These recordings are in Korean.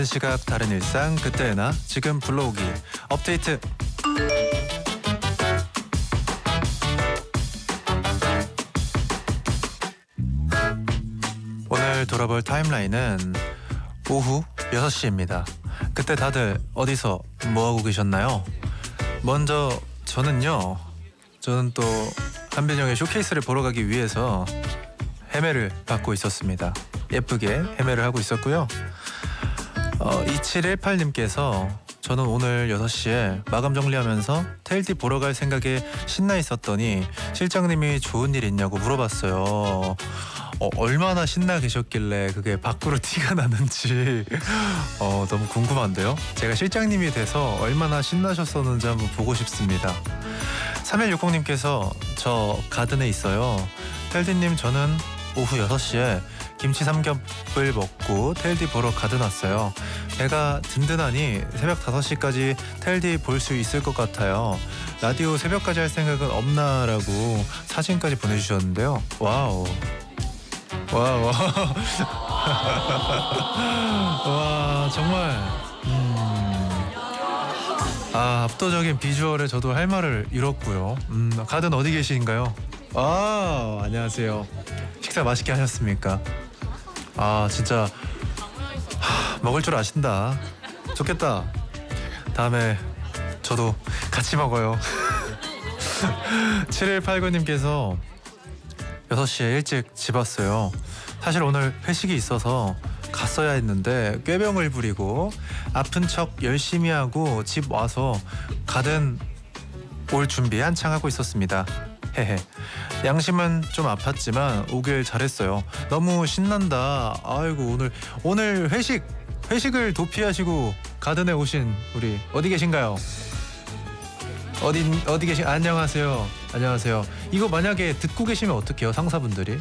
같은 시각 다른 일상 그때의 나 지금 불러오기 업데이트. 오늘 돌아볼 타임라인은 오후 6시입니다. 그때 다들 어디서 뭐하고 계셨나요? 먼저 저는 또 한빈영의 쇼케이스를 보러 가기 위해서 헤매를 받고 있었습니다. 예쁘게 헤매를 하고 있었고요. 2718님께서 저는 오늘 6시에 마감 정리하면서 테일디 보러 갈 생각에 신나 있었더니 실장님이 좋은 일 있냐고 물어봤어요. 얼마나 신나 계셨길래 그게 밖으로 티가 나는지 너무 궁금한데요. 제가 실장님이 돼서 얼마나 신나셨었는지 한번 보고 싶습니다. 3160님께서 저 가든에 있어요. 텔디님 저는 오후 6시에 김치 삼겹을 먹고 텔디 보러 가든 왔어요. 배가 든든하니 새벽 5시까지 텔디 볼 수 있을 것 같아요. 라디오 새벽까지 할 생각은 없나라고 사진까지 보내주셨는데요. 와우. 와 정말 압도적인 비주얼에 저도 할 말을 잃었고요. 가든 어디 계신가요? 안녕하세요. 식사 맛있게 하셨습니까? 진짜 먹을 줄 아신다. 좋겠다. 다음에 저도 같이 먹어요. 7189님께서 6시에 일찍 집 왔어요. 사실 오늘 회식이 있어서 갔어야 했는데 꾀병을 부리고 아픈 척 열심히 하고 집 와서 가든 올 준비 한창 하고 있었습니다. 헤헤. 양심은 좀 아팠지만 오길 잘했어요. 너무 신난다. 아이고 오늘 회식을 도피하시고 가든에 오신 우리 어디 계신가요? 어디 계신? 안녕하세요. 이거 만약에 듣고 계시면 어떡해요, 상사분들이?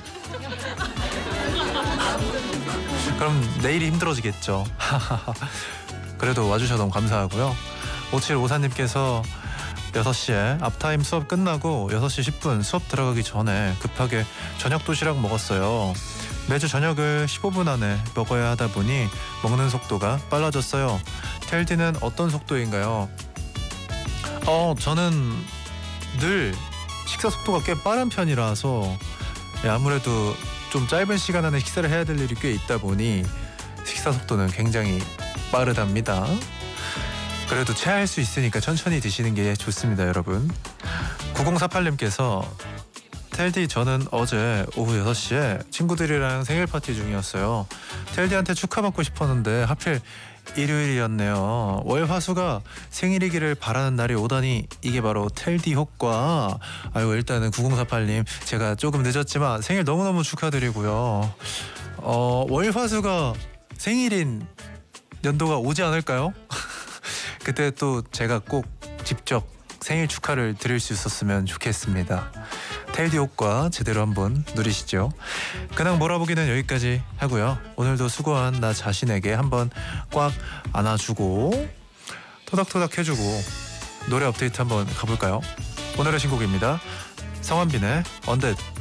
그럼 내일이 힘들어지겠죠. 그래도 와주셔서 너무 감사하고요. 5754님께서 6시에 앞타임 수업 끝나고 6시 10분 수업 들어가기 전에 급하게 저녁 도시락 먹었어요. 매주 저녁을 15분 안에 먹어야 하다 보니 먹는 속도가 빨라졌어요. 텔디는 어떤 속도인가요? 저는 늘 식사 속도가 꽤 빠른 편이라서 아무래도 좀 짧은 시간 안에 식사를 해야 될 일이 꽤 있다 보니 식사 속도는 굉장히 빠르답니다. 그래도 체할 수 있으니까 천천히 드시는 게 좋습니다, 여러분. 9048님께서 텔디 저는 어제 오후 6시에 친구들이랑 생일 파티 중이었어요. 텔디한테 축하받고 싶었는데 하필 일요일이었네요. 월화수가 생일이기를 바라는 날이 오다니 이게 바로 텔디 효과. 아이고 일단은 9048님 제가 조금 늦었지만 생일 너무너무 축하드리고요. 월화수가 생일인 연도가 오지 않을까요? 그때 또 제가 꼭 직접 생일 축하를 드릴 수 있었으면 좋겠습니다. 텔디 효과 제대로 한번 누리시죠. 근황 몰아보기는 여기까지 하고요. 오늘도 수고한 나 자신에게 한번 꽉 안아주고 토닥토닥 해주고 노래 업데이트 한번 가볼까요? 오늘의 신곡입니다. 성한빈의 언댓.